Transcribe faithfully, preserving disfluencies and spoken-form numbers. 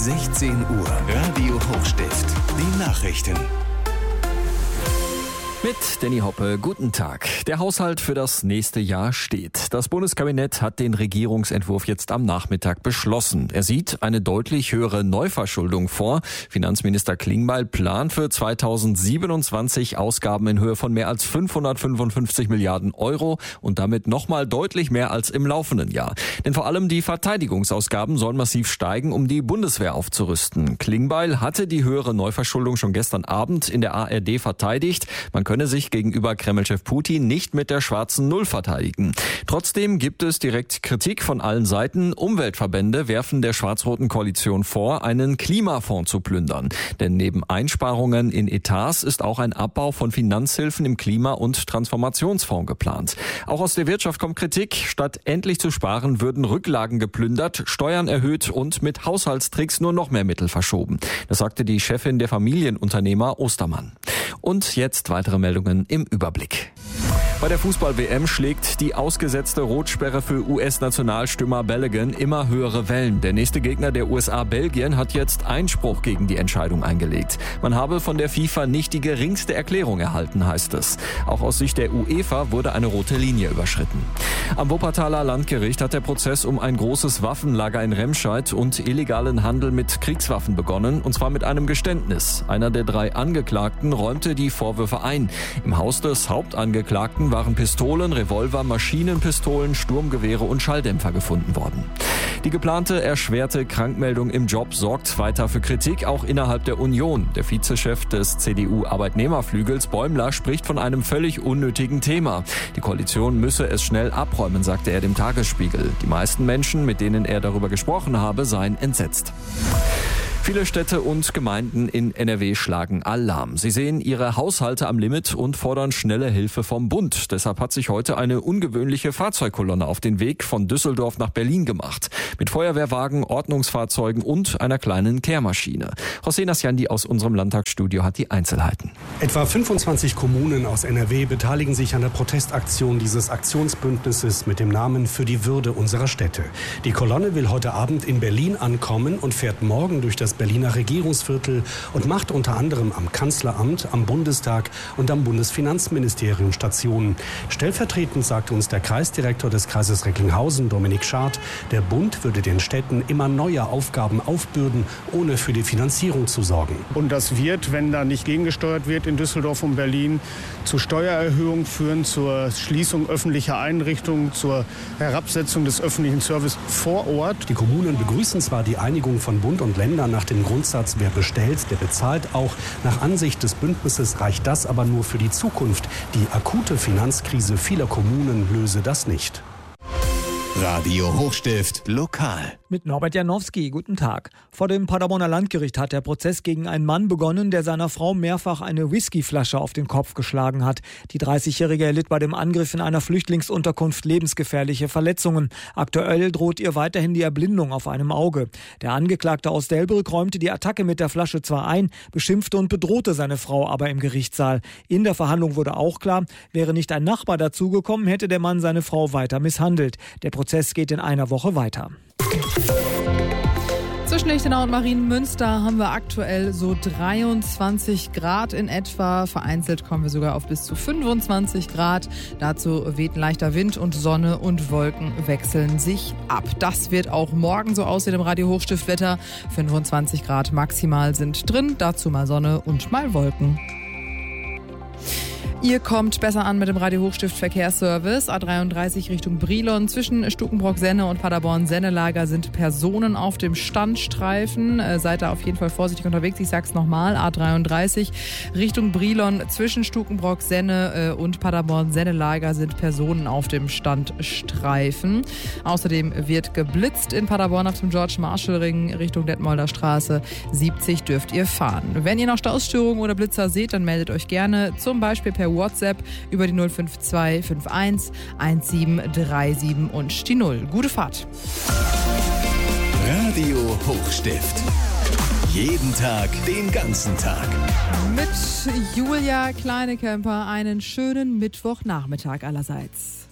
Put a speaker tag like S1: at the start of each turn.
S1: sechzehn Uhr, Radio Hochstift, die Nachrichten.
S2: Mit Danny Hoppe, guten Tag. Der Haushalt für das nächste Jahr steht. Das Bundeskabinett hat den Regierungsentwurf jetzt am Nachmittag beschlossen. Er sieht eine deutlich höhere Neuverschuldung vor. Finanzminister Klingbeil plant für zweitausendsiebenundzwanzig Ausgaben in Höhe von mehr als fünfhundertfünfundfünfzig Milliarden Euro und damit nochmal deutlich mehr als im laufenden Jahr. Denn vor allem die Verteidigungsausgaben sollen massiv steigen, um die Bundeswehr aufzurüsten. Klingbeil hatte die höhere Neuverschuldung schon gestern Abend in der A R D verteidigt. Man könne sich gegenüber Kremlchef Putin nicht mit der schwarzen Null verteidigen. Trotzdem gibt es direkt Kritik von allen Seiten. Umweltverbände werfen der schwarz-roten Koalition vor, einen Klimafonds zu plündern. Denn neben Einsparungen in Etats ist auch ein Abbau von Finanzhilfen im Klima- und Transformationsfonds geplant. Auch aus der Wirtschaft kommt Kritik. Statt endlich zu sparen, würden Rücklagen geplündert, Steuern erhöht und mit Haushaltstricks nur noch mehr Mittel verschoben. Das sagte die Chefin der Familienunternehmer Ostermann. Und jetzt weitere Meldungen im Überblick. Bei der Fußball-W M schlägt die ausgesetzte Rotsperre für U S-Nationalstürmer Balogun immer höhere Wellen. Der nächste Gegner der U S A, Belgien, hat jetzt Einspruch gegen die Entscheidung eingelegt. Man habe von der FIFA nicht die geringste Erklärung erhalten, heißt es. Auch aus Sicht der UEFA wurde eine rote Linie überschritten. Am Wuppertaler Landgericht hat der Prozess um ein großes Waffenlager in Remscheid und illegalen Handel mit Kriegswaffen begonnen, und zwar mit einem Geständnis. Einer der drei Angeklagten räumte die Vorwürfe ein. Im Haus des Hauptangeklagten waren Pistolen, Revolver, Maschinenpistolen, Sturmgewehre und Schalldämpfer gefunden worden. Die geplante erschwerte Krankmeldung im Job sorgt weiter für Kritik, auch innerhalb der Union. Der Vizechef des C D U-Arbeitnehmerflügels Bäumler spricht von einem völlig unnötigen Thema. Die Koalition müsse es schnell abräumen, sagte er dem Tagesspiegel. Die meisten Menschen, mit denen er darüber gesprochen habe, seien entsetzt. Viele Städte und Gemeinden in N R W schlagen Alarm. Sie sehen ihre Haushalte am Limit und fordern schnelle Hilfe vom Bund. Deshalb hat sich heute eine ungewöhnliche Fahrzeugkolonne auf den Weg von Düsseldorf nach Berlin gemacht. Mit Feuerwehrwagen, Ordnungsfahrzeugen und einer kleinen Kehrmaschine. José Nasciandi aus unserem Landtagsstudio hat die Einzelheiten.
S3: Etwa fünfundzwanzig Kommunen aus N R W beteiligen sich an der Protestaktion dieses Aktionsbündnisses mit dem Namen Für die Würde unserer Städte. Die Kolonne will heute Abend in Berlin ankommen und fährt morgen durch das Berliner Regierungsviertel und macht unter anderem am Kanzleramt, am Bundestag und am Bundesfinanzministerium Stationen. Stellvertretend sagte uns der Kreisdirektor des Kreises Recklinghausen, Dominik Schad, der Bund würde den Städten immer neue Aufgaben aufbürden, ohne für die Finanzierung zu sorgen.
S4: Und das wird, wenn da nicht gegengesteuert wird in Düsseldorf und Berlin, zu Steuererhöhungen führen, zur Schließung öffentlicher Einrichtungen, zur Herabsetzung des öffentlichen Service vor Ort.
S3: Die Kommunen begrüßen zwar die Einigung von Bund und Ländern nach dem Grundsatz, wer bestellt, der bezahlt auch. Nach Ansicht des Bündnisses reicht das aber nur für die Zukunft. Die akute Finanzkrise vieler Kommunen löse das nicht.
S1: Radio Hochstift lokal.
S5: Mit Norbert Janowski, guten Tag. Vor dem Paderborner Landgericht hat der Prozess gegen einen Mann begonnen, der seiner Frau mehrfach eine Whiskyflasche auf den Kopf geschlagen hat. Die dreißigjährige erlitt bei dem Angriff in einer Flüchtlingsunterkunft lebensgefährliche Verletzungen. Aktuell droht ihr weiterhin die Erblindung auf einem Auge. Der Angeklagte aus Delbrück räumte die Attacke mit der Flasche zwar ein, beschimpfte und bedrohte seine Frau aber im Gerichtssaal. In der Verhandlung wurde auch klar, wäre nicht ein Nachbar dazugekommen, hätte der Mann seine Frau weiter misshandelt. Der Prozess geht in einer Woche weiter.
S6: Zwischen Lichtenau und Marienmünster haben wir aktuell so dreiundzwanzig Grad in etwa. Vereinzelt kommen wir sogar auf bis zu fünfundzwanzig Grad. Dazu weht ein leichter Wind und Sonne und Wolken wechseln sich ab. Das wird auch morgen so aussehen im Radio Hochstiftwetter. fünfundzwanzig Grad maximal sind drin. Dazu mal Sonne und mal Wolken. Ihr kommt besser an mit dem Radio Hochstift Verkehrsservice. A dreiunddreißig Richtung Brilon. Zwischen Stukenbrock-Senne und Paderborn-Sennelager sind Personen auf dem Standstreifen. Äh, seid da auf jeden Fall vorsichtig unterwegs. Ich sag's nochmal. A dreiunddreißig Richtung Brilon. Zwischen Stukenbrock-Senne äh, und Paderborn-Sennelager sind Personen auf dem Standstreifen. Außerdem wird geblitzt in Paderborn auf dem George-Marshall-Ring Richtung Detmolder Straße. siebzig dürft ihr fahren. Wenn ihr noch Stausstörungen oder Blitzer seht, dann meldet euch gerne. Zum Beispiel per WhatsApp über die null fünf zwei fünf eins eins sieben drei sieben und die null. Gute Fahrt.
S1: Radio Hochstift. Jeden Tag, den ganzen Tag.
S6: Mit Julia Kleinekemper einen schönen Mittwochnachmittag allerseits.